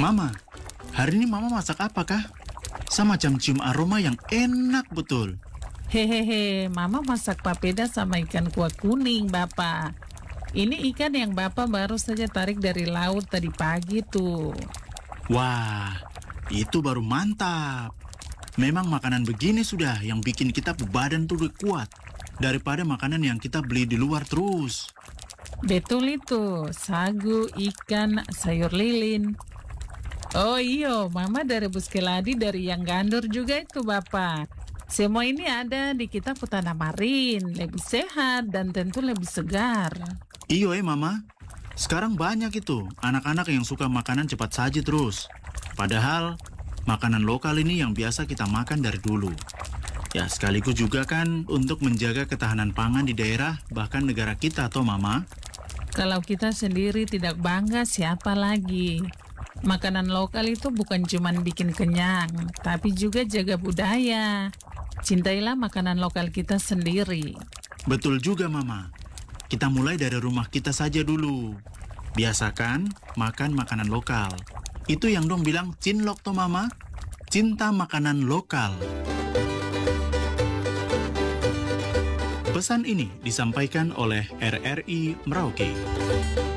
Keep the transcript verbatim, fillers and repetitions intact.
Mama, hari ini Mama masak apa kah? Sama macam cium aroma yang enak betul. Hehehe, Mama masak papeda sama ikan kuah kuning, Bapak. Ini ikan yang Bapak baru saja tarik dari laut tadi pagi tuh. Wah, itu baru mantap. Memang makanan begini sudah yang bikin kita badan tuh kuat daripada makanan yang kita beli di luar terus. Betul itu, sagu, ikan, sayur lilin. Oh iyo, Mama dari rebus keladi dari yang gandur juga itu, Bapak. Semua ini ada di kita Putana Marin, lebih sehat dan tentu lebih segar. Iyo eh Mama, sekarang banyak itu anak-anak yang suka makanan cepat saji terus. Padahal makanan lokal ini yang biasa kita makan dari dulu. Ya sekaligus juga kan untuk menjaga ketahanan pangan di daerah bahkan negara kita toh Mama. Kalau kita sendiri tidak bangga, siapa lagi? Makanan lokal itu bukan cuma bikin kenyang, tapi juga jaga budaya. Cintailah makanan lokal kita sendiri. Betul juga Mama. Kita mulai dari rumah kita saja dulu. Biasakan makan makanan lokal. Itu yang dong bilang cinlok toh Mama. Cinta makanan lokal. Pesan ini disampaikan oleh R R I Merauke.